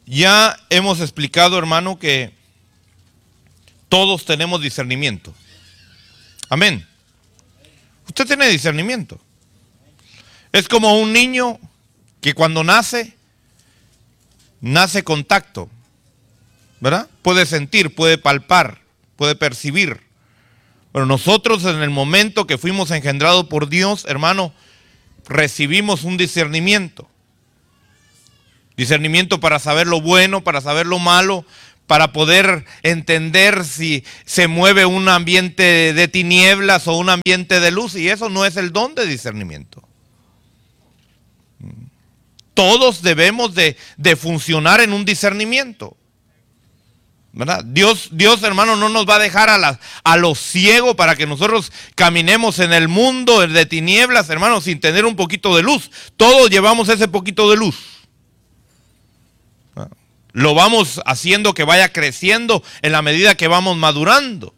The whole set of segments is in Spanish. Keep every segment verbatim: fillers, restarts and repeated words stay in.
Ya hemos explicado, hermano, que todos tenemos discernimiento. Amén. Usted tiene discernimiento. Es como un niño que cuando nace, nace con tacto, ¿verdad? Puede sentir, puede palpar, puede percibir. Pero nosotros en el momento que fuimos engendrados por Dios, hermano, recibimos un discernimiento. Discernimiento para saber lo bueno, para saber lo malo, para poder entender si se mueve un ambiente de tinieblas o un ambiente de luz. Y eso no es el don de discernimiento. Todos debemos de, de funcionar en un discernimiento, ¿verdad? Dios, Dios, hermano, no nos va a dejar a, la, a los ciegos para que nosotros caminemos en el mundo de tinieblas, hermano, sin tener un poquito de luz. Todos llevamos ese poquito de luz. Lo vamos haciendo que vaya creciendo en la medida que vamos madurando.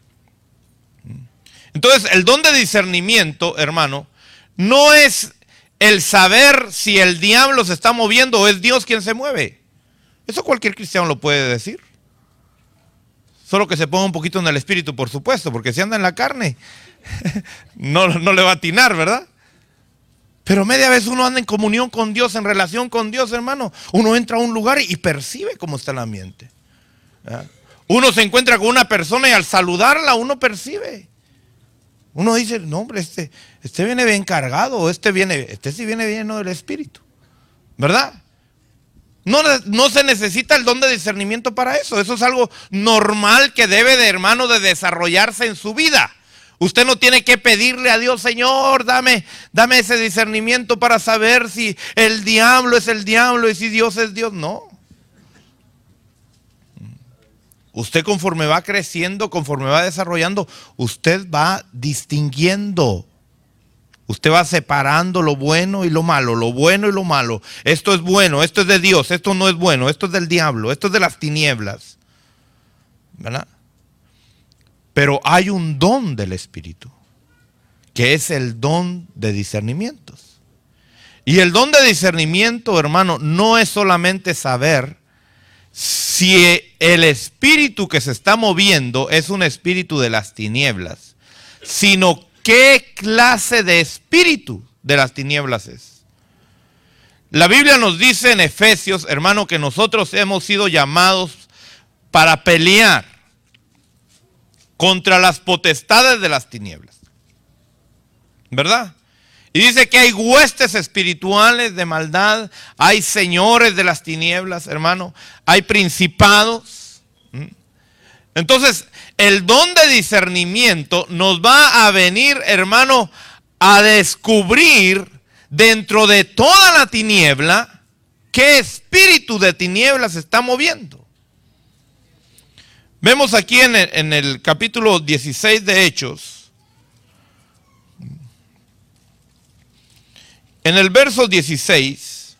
Entonces, el don de discernimiento, hermano, no es el saber si el diablo se está moviendo o es Dios quien se mueve. Eso cualquier cristiano lo puede decir. Solo que se ponga un poquito en el espíritu, por supuesto, porque si anda en la carne, no, no le va a atinar, ¿verdad? Pero media vez uno anda en comunión con Dios, en relación con Dios, hermano. Uno entra a un lugar y percibe cómo está el ambiente. ¿Verdad? Uno se encuentra con una persona y al saludarla uno percibe. Uno dice, no hombre, este, este viene bien cargado, este viene, este sí viene lleno del Espíritu, ¿verdad? No, no se necesita el don de discernimiento para eso. Eso es algo normal que debe de, hermano, de desarrollarse en su vida. Usted no tiene que pedirle a Dios, Señor, dame, dame ese discernimiento para saber si el diablo es el diablo y si Dios es Dios. No. Usted conforme va creciendo, conforme va desarrollando, usted va distinguiendo. Usted va separando lo bueno y lo malo, lo bueno y lo malo. Esto es bueno, esto es de Dios, esto no es bueno, esto es del diablo, esto es de las tinieblas. ¿Verdad? Pero hay un don del Espíritu, que es el don de discernimientos. Y el don de discernimiento, hermano, no es solamente saber si el espíritu que se está moviendo es un espíritu de las tinieblas, sino qué clase de espíritu de las tinieblas es. La Biblia nos dice en Efesios, hermano, que nosotros hemos sido llamados para pelear contra las potestades de las tinieblas, ¿verdad? Y dice que hay huestes espirituales de maldad, hay señores de las tinieblas, hermano, hay principados. Entonces, el don de discernimiento nos va a venir, hermano, a descubrir dentro de toda la tiniebla qué espíritu de tinieblas se está moviendo. Vemos aquí en el, en el capítulo dieciséis de Hechos, en el verso dieciséis,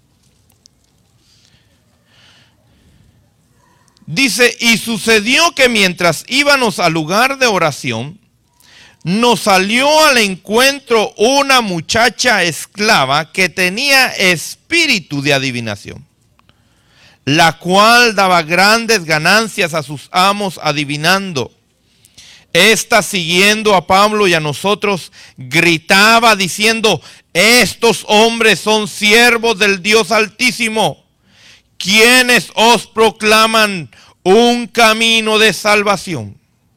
dice, y sucedió que mientras íbamos al lugar de oración, nos salió al encuentro una muchacha esclava que tenía espíritu de adivinación, la cual daba grandes ganancias a sus amos adivinando. Esta, siguiendo a Pablo y a nosotros, gritaba diciendo, estos hombres son siervos del Dios Altísimo, quienes os proclaman un camino de salvación.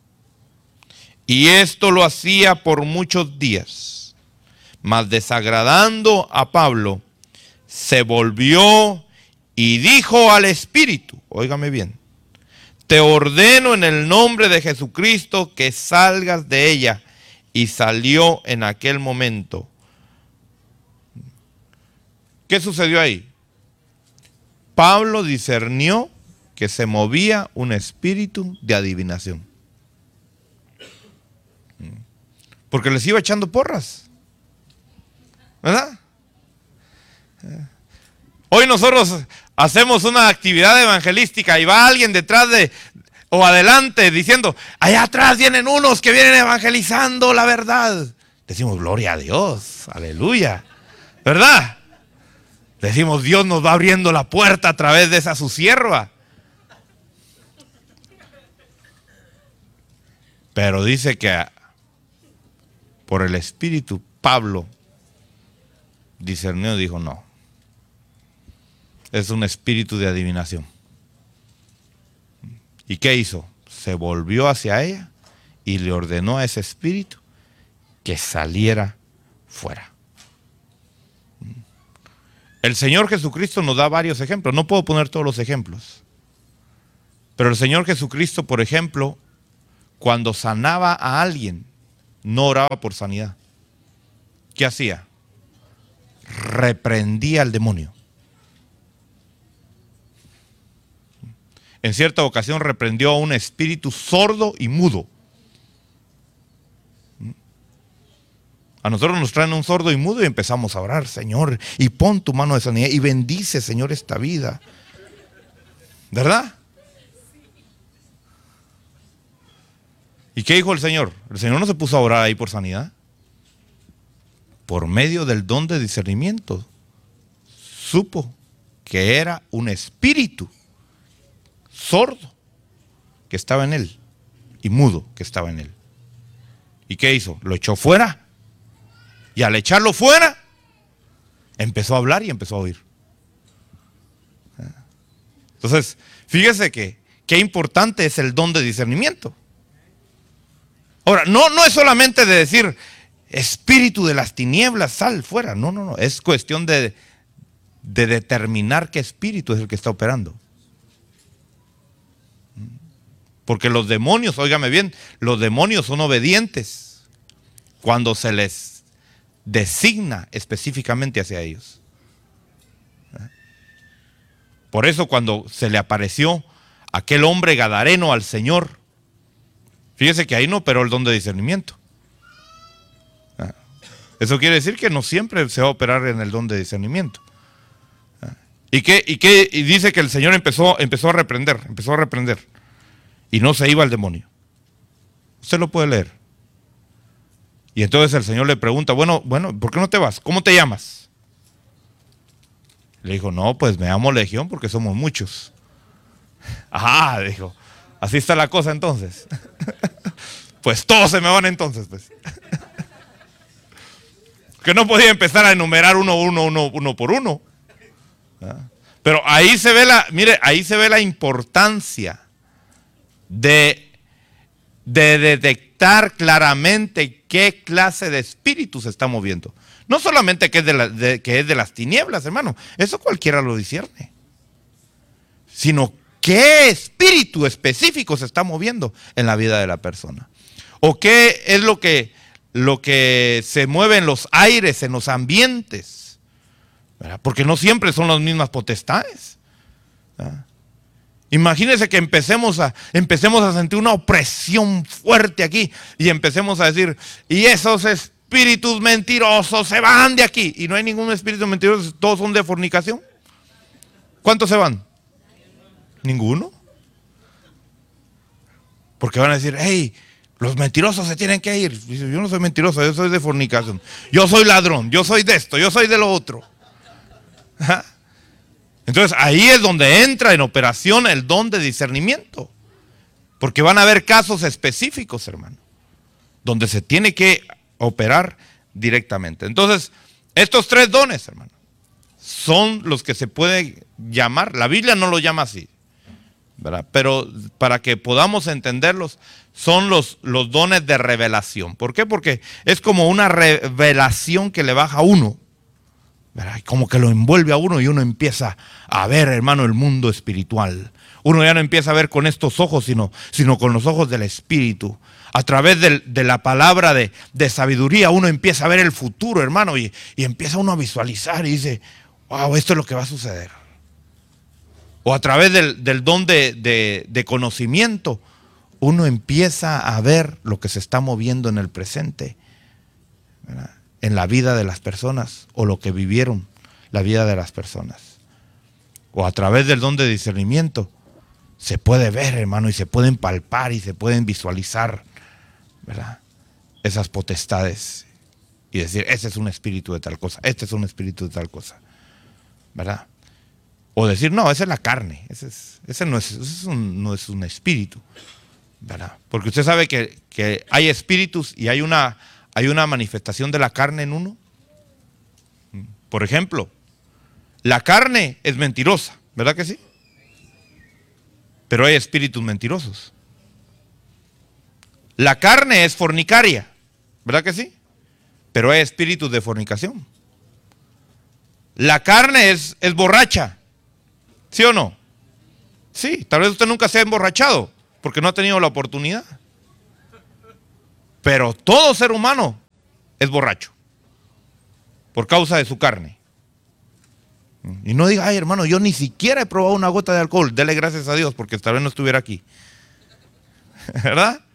Y esto lo hacía por muchos días. Mas desagradando a Pablo, se volvió y dijo al espíritu, óigame bien, te ordeno en el nombre de Jesucristo que salgas de ella. Y salió en aquel momento. ¿Qué sucedió ahí? Pablo discernió que se movía un espíritu de adivinación. Porque les iba echando porras, ¿verdad? Hoy nosotros hacemos una actividad evangelística y va alguien detrás de o adelante diciendo, allá atrás vienen unos que vienen evangelizando la verdad. Decimos, gloria a Dios, aleluya, ¿verdad? Decimos, Dios nos va abriendo la puerta a través de esa su sierva. Pero dice que por el Espíritu, Pablo discernió y dijo, no, es un espíritu de adivinación. ¿Y qué hizo? Se volvió hacia ella y le ordenó a ese espíritu que saliera fuera. El Señor Jesucristo nos da varios ejemplos. No puedo poner todos los ejemplos. Pero el Señor Jesucristo, por ejemplo, cuando sanaba a alguien, no oraba por sanidad. ¿Qué hacía? Reprendía al demonio. En cierta ocasión reprendió a un espíritu sordo y mudo. A nosotros nos traen un sordo y mudo y empezamos a orar, Señor, y pon tu mano de sanidad y bendice, Señor, esta vida. ¿Verdad? ¿Y qué dijo el Señor? El Señor no se puso a orar ahí por sanidad. Por medio del don de discernimiento, supo que era un espíritu sordo que estaba en él y mudo que estaba en él. ¿Y qué hizo? Lo echó fuera. Y al echarlo fuera, empezó a hablar y empezó a oír. Entonces, fíjese que qué importante es el don de discernimiento. Ahora, no, no es solamente de decir, espíritu de las tinieblas, sal fuera. No, no, no. Es cuestión de, de determinar qué espíritu es el que está operando. Porque los demonios, óigame bien, los demonios son obedientes cuando se les designa específicamente hacia ellos. Por eso cuando se le apareció aquel hombre gadareno al Señor, fíjese que ahí no operó el don de discernimiento. Eso quiere decir que no siempre se va a operar en el don de discernimiento. ¿Y qué, y qué? Y dice que el Señor empezó, empezó a reprender, empezó a reprender. Y no se iba el demonio. Usted lo puede leer. Y entonces el Señor le pregunta, bueno, bueno, ¿por qué no te vas? ¿Cómo te llamas? Le dijo, no, pues me llamo Legión porque somos muchos. Ajá, dijo, así está la cosa entonces. Pues todos se me van entonces, pues. Que no podía empezar a enumerar uno, uno, uno, uno por uno. ¿Ah? Pero ahí se ve la, mire, ahí se ve la importancia de, de detectar claramente qué clase de espíritu se está moviendo. No solamente que es de, la, de, que es de las tinieblas, hermano, eso cualquiera lo discierne, sino qué espíritu específico se está moviendo en la vida de la persona. O qué es lo que, lo que se mueve en los aires, en los ambientes, ¿verdad? Porque no siempre son las mismas potestades, ¿verdad? Imagínense que empecemos a, empecemos a sentir una opresión fuerte aquí y empecemos a decir, y esos espíritus mentirosos se van de aquí. Y no hay ningún espíritu mentiroso, todos son de fornicación. ¿Cuántos se van? ¿Ninguno? Porque van a decir, hey, los mentirosos se tienen que ir. Dice, yo no soy mentiroso, yo soy de fornicación. Yo soy ladrón, yo soy de esto, yo soy de lo otro. ¿Ah? Entonces ahí es donde entra en operación el don de discernimiento. Porque van a haber casos específicos, hermano, donde se tiene que operar directamente. Entonces, estos tres dones, hermano, son los que se puede llamar, la Biblia no lo llama así, ¿verdad? Pero para que podamos entenderlos, son los, los dones de revelación. ¿Por qué? Porque es como una revelación que le baja a uno, ¿verdad? Como que lo envuelve a uno y uno empieza a ver, hermano, el mundo espiritual. Uno ya no empieza a ver con estos ojos, sino, sino con los ojos del Espíritu. A través de, de la palabra de, de sabiduría, uno empieza a ver el futuro, hermano, y, y empieza uno a visualizar y dice, wow, esto es lo que va a suceder. O a través del, del don de, de, de conocimiento, uno empieza a ver lo que se está moviendo en el presente, ¿verdad? En la vida de las personas, o lo que vivieron la vida de las personas. O a través del don de discernimiento, se puede ver, hermano, y se pueden palpar y se pueden visualizar, ¿verdad? Esas potestades y decir, este es un espíritu de tal cosa, este es un espíritu de tal cosa. ¿verdad? O decir, no, esa es la carne, ese, es, ese, no, es, ese es un, no es un espíritu, ¿verdad? Porque usted sabe que, que hay espíritus y hay una, hay una manifestación de la carne en uno. Por ejemplo, la carne es mentirosa, ¿verdad que sí? Pero hay espíritus mentirosos. La carne es fornicaria, ¿verdad que sí? Pero hay espíritus de fornicación. La carne es, es borracha, ¿sí o no? Sí, tal vez usted nunca se ha emborrachado porque no ha tenido la oportunidad. Pero todo ser humano es borracho por causa de su carne. Y no diga, ay hermano, yo ni siquiera he probado una gota de alcohol. Dele gracias a Dios porque tal vez no estuviera aquí. ¿Verdad?